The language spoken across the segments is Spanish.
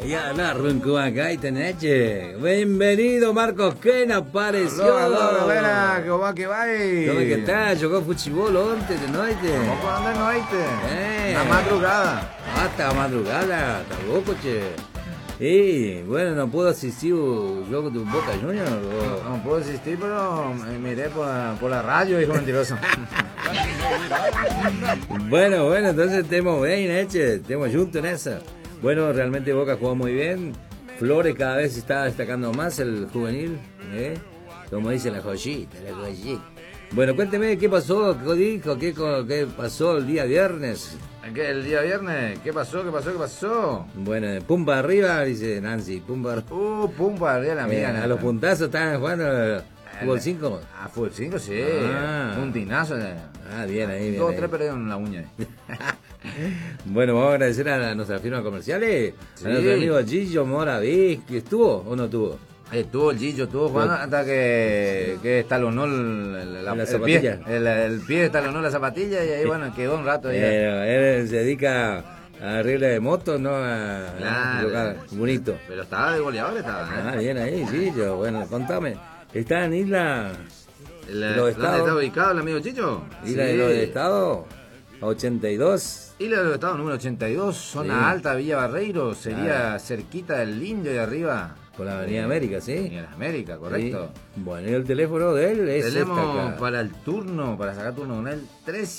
Ya la arrancó acá y tenés. Bienvenido, Marcos, ¿quién apareció? Allora, bella, che va che vai? Come che tá? Jogou futebol ontem de noite? Vamos por andar noite. Na madrugada. Hasta la madrugada, está loco, che. Y bueno, no puedo asistir al juego de Boca Juniors. No puedo asistir, pero miré por la radio, hijo mentiroso. Bueno, entonces estemos bien, estemos juntos en esa. Bueno, realmente Boca jugó muy bien. Flores cada vez está destacando más, el juvenil, como dice la joyita. Bueno, cuénteme qué pasó, qué dijo, qué pasó el día viernes. ¿El día viernes? ¿Qué pasó? Bueno, pum para arriba, dice Nancy, pum para arriba. Pum para arriba la mía. A los puntazos estaban jugando fútbol 5. A fútbol 5, sí. Puntinazo. Bien ahí. 2 o 3 perdieron la uña. Bueno, vamos a agradecer a nuestras firmas comerciales, sí. A nuestro amigo Gillo Moraví, que estuvo o no estuvo. Estuvo el Gillo, estuvo jugando hasta que estalonó la zapatilla. El pie estalonó la zapatilla y ahí bueno, quedó un rato ahí. Él se dedica a arreglar de motos, no claro, bonito. Pero estaba de goleador, estaba. Bien ahí, Gillo. Bueno, contame. Está en Isla de los Estados. ¿Dónde está ubicado el amigo Gillo? Isla de los Estados, 82. Isla de los Estados, número 82, zona alta, Villa Barreiro, sería cerquita del Indio de arriba. Por la Avenida América, ¿sí? Avenida América, correcto. Sí. Bueno, y el teléfono de él es Tenemos para el turno, para sacar turno con él,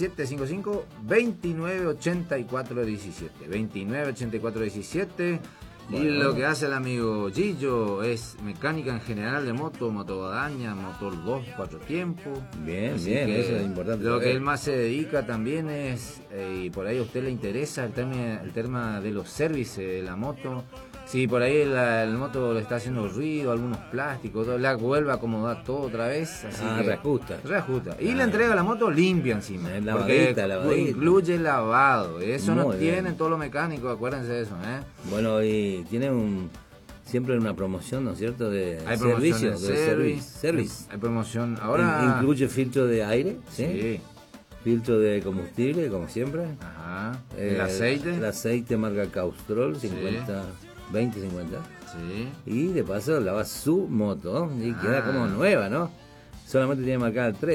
3755-298417. 298417. Bueno. Y lo que hace el amigo Gillo es mecánica en general de moto, motoguadaña, motor 2, 4 tiempos. Bien, eso es importante. Lo que él más se dedica también es, y por ahí a usted le interesa el tema de los servicios de la moto. Si por ahí el moto le está haciendo ruido, algunos plásticos, la vuelve a acomodar todo otra vez. Así que reajusta. Y le entrega la moto limpia encima. Lavadita. Incluye lavado. Eso no tienen todos los mecánicos, acuérdense de eso. Bueno, y tiene siempre una promoción, ¿no es cierto? De servicio. Service. Hay promoción. Ahora incluye filtro de aire, ¿sí? Filtro de combustible, como siempre. Ajá. El aceite. El aceite marca Castrol, 20-50. Sí. Y de paso lava su moto y queda como nueva, ¿no? Solamente tiene que marcar el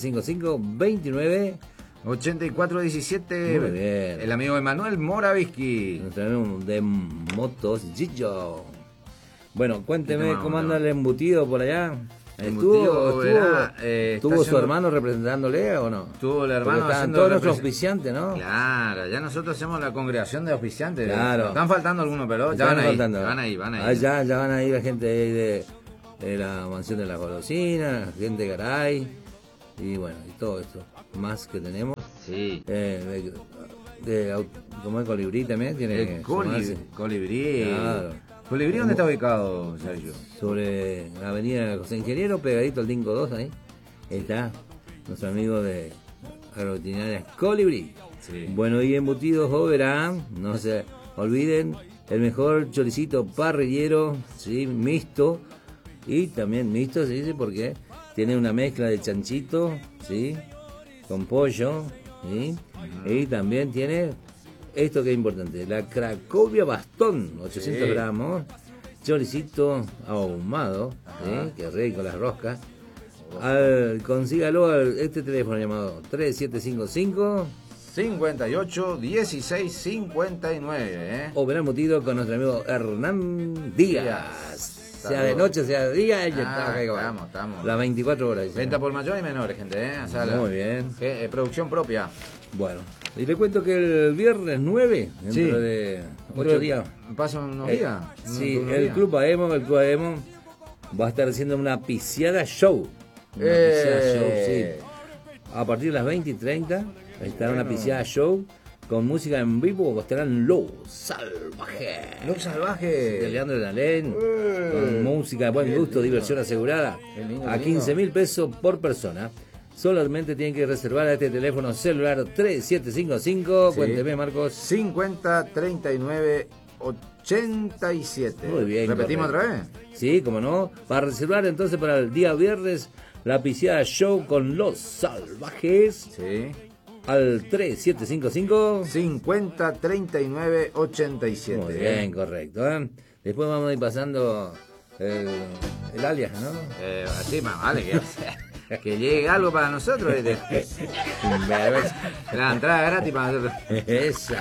3755-298417. Muy bien. El amigo Emanuel Moravisky. Nuestro amigo de motos, Gillo. Bueno, cuénteme cómo anda el embutido por allá. ¿Estuvo su hermano representándole o no? Estuvo el hermano. Están todos nuestros auspiciantes, ¿no? Claro, ya nosotros hacemos la congregación de auspiciantes. Claro. Están faltando algunos, pero ya van ahí. Ya van a ir la gente de la mansión de la golosina, la gente de Garay, y bueno, y todo esto más que tenemos. Sí. Como el Colibrí también tiene. Colibrí. Claro. ¿Colibrí dónde está ubicado, Sergio? Sobre la avenida José Ingeniero, pegadito al Dingo 2 ahí. Está nuestro amigo de agroveterinaria Colibrí. Sí. Bueno, y embutidos Oberán, no se olviden, el mejor choricito parrillero, ¿sí? Mixto. Y también mixto se dice porque tiene una mezcla de chanchito, ¿sí? Con pollo, ¿sí? Y también tiene esto que es importante, la Cracovia Bastón, 800 gramos, choricito ahumado, ¿sí? Que rico, las roscas. Consígalo a este teléfono llamado 3755-581659. O verán embutido con nuestro amigo Hernán Díaz. Sea de noche, sea de día, estamos. Las 24 horas. Venta por mayor y menores, gente, O sea, muy bien. Producción propia. Bueno, y le cuento que el viernes 9, dentro de 8 días. ¿Pasan unos días? Sí, el Club Aemo va a estar haciendo una piciada show. Sí. A partir de las 20:30 estará una piciada show. Con música en vivo estarán Los Salvajes. Los Salvajes. De Leandro Dalén. Con música de buen gusto, diversión asegurada. A 15.000 pesos por persona. Solamente tienen que reservar a este teléfono celular 3755. Cuénteme, Marcos. 503987. Muy bien. ¿Repetimos otra vez? Sí, como no. Para reservar entonces para el día viernes la piciada show con Los Salvajes. Sí. al 3755 50 39 87. Muy bien, correcto. Después vamos a ir pasando el alias, ¿no? Así más vale que llegue algo para nosotros. La entrada gratis para nosotros. Esa.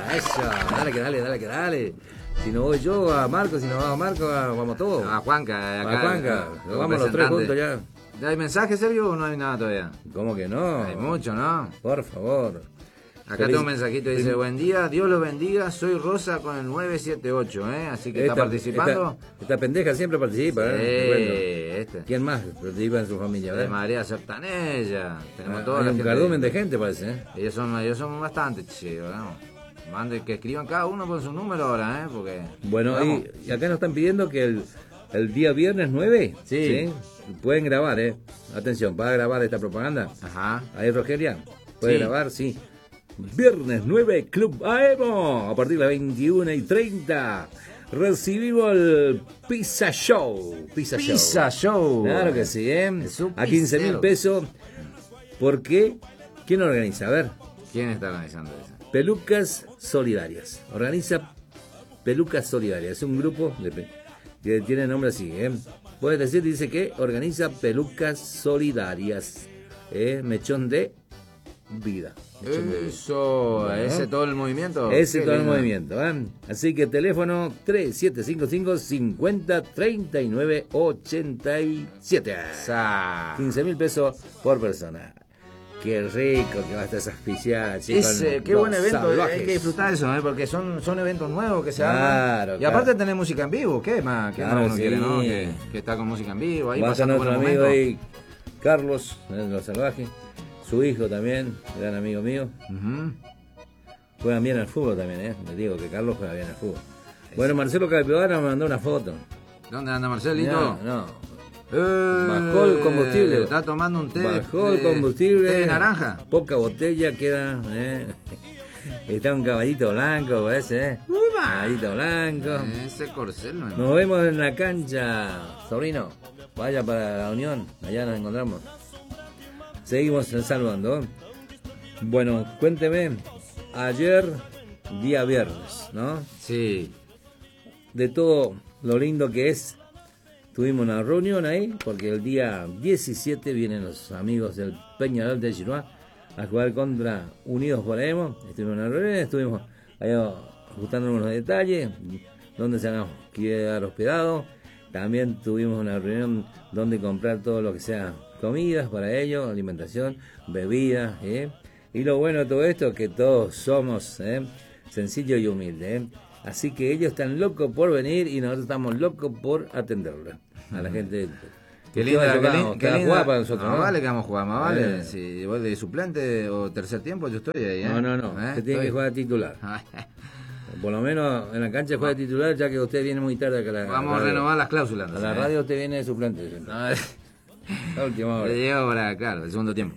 Dale. Si no voy yo, a Marco, si no va a Marco, vamos todos. A Juanca, acá. A Juanca, vamos los tres juntos ya. ¿Hay mensaje, Sergio, o no hay nada todavía? ¿Cómo que no? Hay mucho, ¿no? Por favor. Acá tengo un mensajito, dice, buen día, Dios los bendiga, soy Rosa con el 978, así que está participando. Esta pendeja siempre participa, ¿Quién más participa en su familia, de María Sertanella, tenemos toda hay la un gente. cardumen de gente, parece, Ellos son bastante, ¿no? Manden que escriban cada uno con su número ahora, porque... Bueno, y acá nos están pidiendo que el día viernes 9, sí, pueden grabar, atención, para grabar esta propaganda. Ajá. Ahí, Rogeria, puede grabar, sí. Viernes 9, Club Aemo, a partir de las 21:30. Recibimos el Pizza Show. Pizza Show. Claro que sí, a 15.000 pesos. ¿Por qué? ¿Quién organiza? A ver. ¿Quién está organizando eso? Pelucas Solidarias. Organiza Pelucas Solidarias. Es un grupo que tiene nombre así, Puedes decir, dice que organiza Pelucas Solidarias. Mechón de vida. Eso, ese todo el movimiento. Ese todo el movimiento, Así que teléfono 3755 50 39 87. 15.000 pesos por persona. Qué rico que va a estar esa auspiciada, chicos. Qué buen evento, hay que disfrutar eso, porque son eventos nuevos que se arman. Y aparte tener música en vivo, ¿qué más? ¿Qué más uno quiere, no? Que está con música en vivo, ahí pasando nuestro amigo ahí, Carlos, de Los Salvajes, su hijo también, gran amigo mío. Juegan bien al fútbol también, Les digo que Carlos juega bien al fútbol. Bueno, Marcelo Capivara me mandó una foto. ¿Dónde anda Marcelito? No. Bajó el combustible. Está tomando un té. Bajó el combustible. Té de naranja. Poca botella queda. Está un caballito blanco, parece, Caballito blanco. Ese corcel no es. Nos vemos en la cancha, sobrino. Vaya para la Unión. Allá nos encontramos. Seguimos saludando. Bueno, cuénteme. Ayer, día viernes, ¿no? Sí. De todo lo lindo que es. Tuvimos una reunión ahí, porque el día 17 vienen los amigos del Peñarol de Chihuahua a jugar contra Unidos por Emo. Estuvimos en una reunión, estuvimos ahí ajustando unos detalles, donde se van a quedar hospedados. También tuvimos una reunión donde comprar todo lo que sea comidas para ellos, alimentación, bebidas. Y lo bueno de todo esto es que todos somos sencillos y humildes. Así que ellos están locos por venir y nosotros estamos locos por atenderlos a la gente. Qué linda para nosotros, ¿no? Vale que vamos a jugar, más vale. Si vos de suplente o tercer tiempo, yo estoy ahí. No. Usted tiene que jugar titular. Por lo menos en la cancha juega titular, ya que usted viene muy tarde acá a la Vamos a renovar las cláusulas. A la radio usted viene de suplente. La última hora. Le llevo para, claro, el segundo tiempo.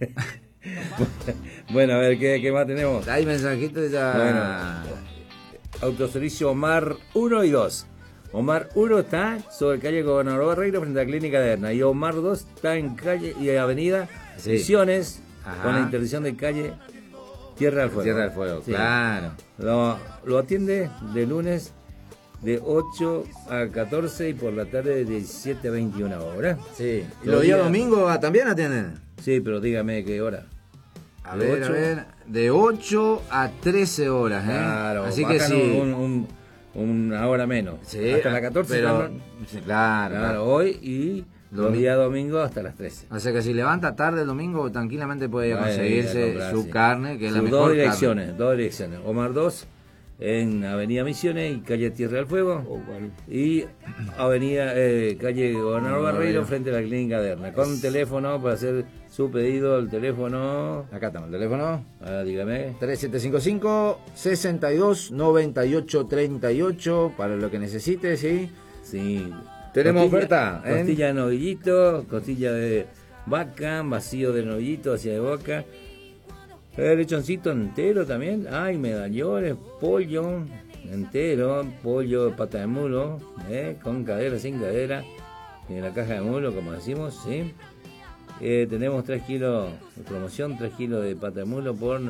Bueno, a ver, ¿qué más tenemos? Hay mensajitos ya. Bueno. Autoservicio Omar 1 y 2. Omar 1 está sobre calle Gobernador Barreiro frente a la Clínica de Erna. Y Omar 2 está en calle y avenida Misiones, con la interdicción de calle Tierra del Fuego. Tierra del Fuego, claro. Lo atiende de lunes de 8 a 14 y por la tarde de 17 a 21 horas. Sí. ¿Y los días domingos también atienden? Sí, pero dígame qué hora. A ver, de 8 a 13 horas, Claro, así que sí. Una hora menos. Sí, hasta las 14. Pero, sí, claro. Hoy y los días domingos hasta las 13. O sea que si levanta tarde el domingo, tranquilamente puede conseguirse su carne, que es la mejor dos direcciones. Omar 2 en Avenida Misiones y calle Tierra del Fuego. Y Avenida calle Gobernador Barreiro frente a la Clínica de Erna. Con teléfono para hacer su pedido, el teléfono. Acá estamos, el teléfono. Dígame. 3755 62 98 38 para lo que necesite, ¿sí? Sí. Tenemos oferta. Costilla de novillito, costilla de vaca, vacío de novillito hacia de boca. El lechoncito entero también. Hay medallones, pollo entero, pollo de pata de mulo, con cadera, sin cadera, en la caja de mulo, como decimos, ¿sí? Tenemos 3 kilos de promoción, 3 kilos de pata de mulo por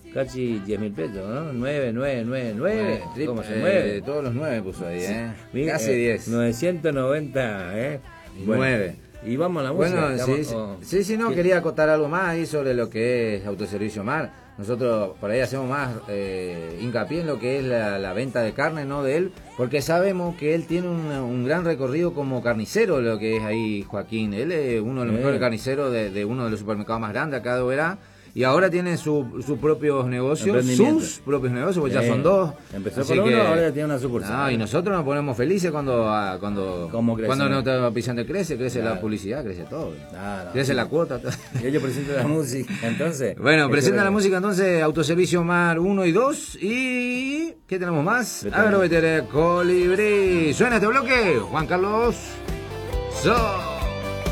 casi 10.000 pesos, ¿no? 9. ¿Cómo se mueve? Todos los 9 puso ahí, Sí. Casi 10. 990, Bueno, 9. y vamos a la música. Bueno, sí, no, quería acotar algo más ahí sobre lo que es Autoservicio Mar. Nosotros por ahí hacemos más hincapié en lo que es la venta de carne, ¿no? De él, porque sabemos que él tiene un gran recorrido como carnicero, lo que es ahí Joaquín. Él es uno de los mejores carniceros de uno de los supermercados más grandes acá de Oberá. Y ahora tiene sus propios negocios, pues ya son 2. Empezó con uno, ahora ya tiene una sucursal. No, y nosotros nos ponemos felices cuando nuestra pisante crece claro. La publicidad, crece todo. Crece la cuota. Y ellos presentan la música, entonces. Bueno, presentan la música entonces, Autoservicio Mar 1 y 2. ¿Y qué tenemos más? Agroveterinaria Colibrí. ¿Suena este bloque? Juan Carlos.